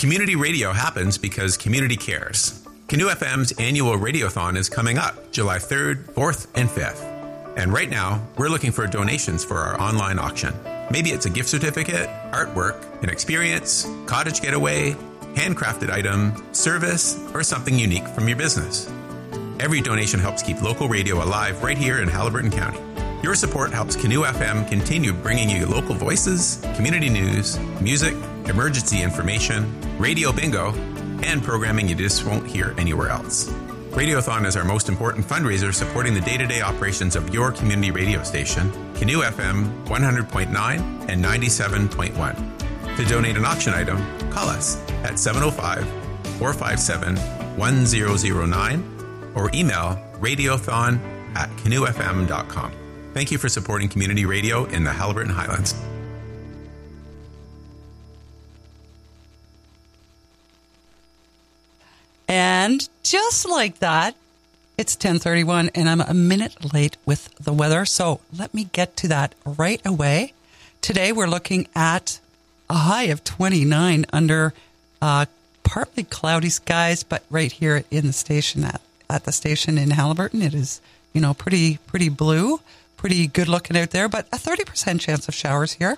Community radio happens because community cares. Canoe FM's annual Radiothon is coming up July 3rd, 4th, and 5th. And right now, we're looking for donations for our online auction. Maybe it's a gift certificate, artwork, an experience, cottage getaway, handcrafted item, service, or something unique from your business. Every donation helps keep local radio alive right here in Haliburton County. Your support helps Canoe FM continue bringing you local voices, community news, music, emergency information, radio bingo, and programming you just won't hear anywhere else. Radiothon is our most important fundraiser supporting the day-to-day operations of your community radio station, Canoe FM 100.9 and 97.1. To donate an auction item, call us at 705-457-1009 or email radiothon@canoefm.com. Thank you for supporting community radio in the Haliburton Highlands. And just like that, it's 10:31 and I'm a minute late with the weather. So let me get to that right away. Today we're looking at a high of 29 under partly cloudy skies, but right here in the station at the station in Haliburton, it is, pretty blue, pretty good looking out there, but a 30% chance of showers here.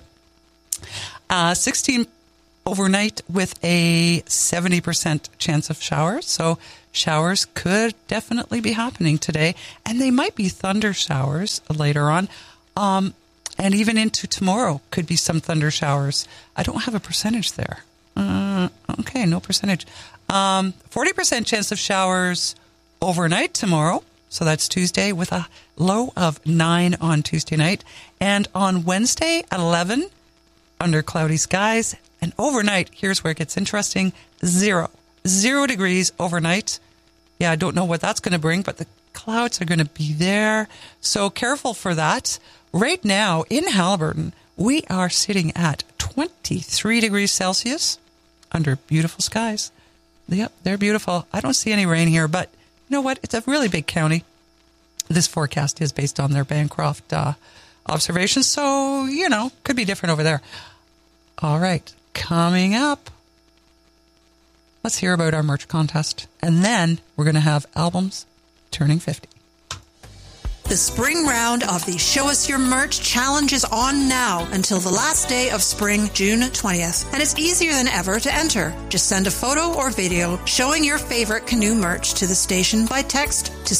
16 overnight with a 70% chance of showers. So showers could definitely be happening today, and they might be thunder showers later on. And even into tomorrow could be some thunder showers. I don't have a percentage there. Okay, no percentage. 40% chance of showers overnight tomorrow. So that's Tuesday with a low of 9 on Tuesday night. And on Wednesday, 11 under cloudy skies. And overnight, here's where it gets interesting, 0 degrees overnight. Yeah, I don't know what that's going to bring, but the clouds are going to be there. So careful for that. Right now in Haliburton, we are sitting at 23 degrees Celsius under beautiful skies. Yep, they're beautiful. I don't see any rain here, but you know what? It's a really big county. This forecast is based on their Bancroft observations, so, could be different over there. All right. Coming up, let's hear about our merch contest. And then we're going to have albums turning 50. The spring round of the Show Us Your Merch Challenge is on now until the last day of spring, June 20th. And it's easier than ever to enter. Just send a photo or video showing your favorite canoe merch to the station by text to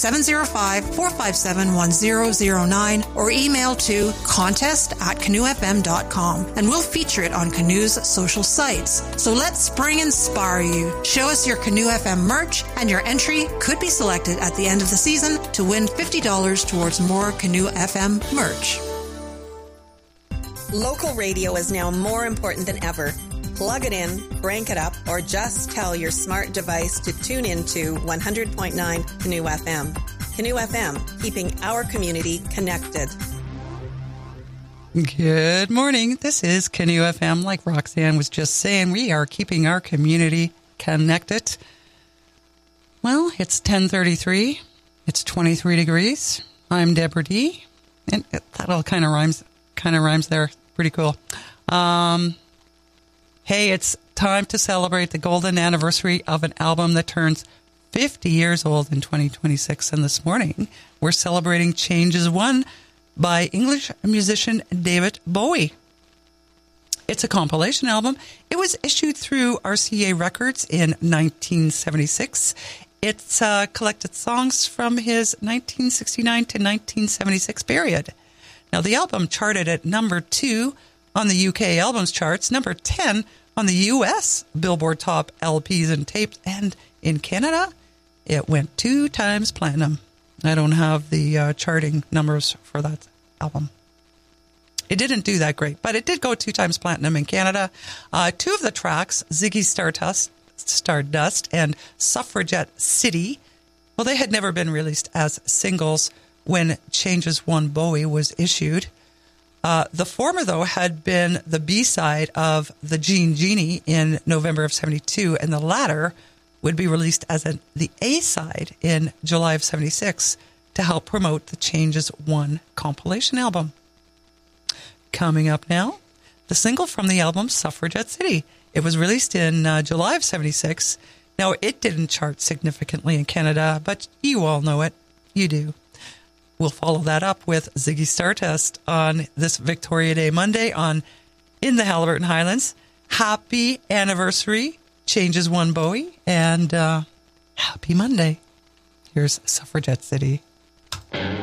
705-457-1009 or email to contest@canoefm.com. And we'll feature it on Canoe's social sites. So let spring inspire you. Show us your Canoe FM merch and your entry could be selected at the end of the season to win $50 towards more Canoe FM merch. Local radio is now more important than ever. Plug it in, crank it up, or just tell your smart device to tune into 100.9 Canoe FM. Canoe FM, keeping our community connected. Good morning. This is Canoe FM. Like Roxanne was just saying, we are keeping our community connected. Well, it's 10:33. It's 23 degrees. I'm Deborah D. And that all kind of rhymes there. Pretty cool. Hey, it's time to celebrate the golden anniversary of an album that turns 50 years old in 2026. And this morning, we're celebrating Changes One by English musician David Bowie. It's a compilation album. It was issued through RCA Records in 1976. It's collected songs from his 1969 to 1976 period. Now, the album charted at number 2 on the UK albums charts, number 10 on the US Billboard Top LPs and Tapes, and in Canada, it went 2 times platinum. I don't have the charting numbers for that album. It didn't do that great, but it did go 2 times platinum in Canada. 2 of the tracks, Ziggy Stardust and Suffragette City, well, they had never been released as singles when Changes One Bowie was issued. The former, though, had been the B-side of The Jean Genie in November of 72, and the latter would be released as the A-side in July of 76 to help promote the Changes One compilation album. Coming up now, the single from the album Suffragette City. It was released in July of 76. Now, it didn't chart significantly in Canada, but you all know it. You do. We'll follow that up with Ziggy Stardust on this Victoria Day Monday in the Haliburton Highlands. Happy anniversary, Changes One Bowie, and happy Monday. Here's Suffragette City.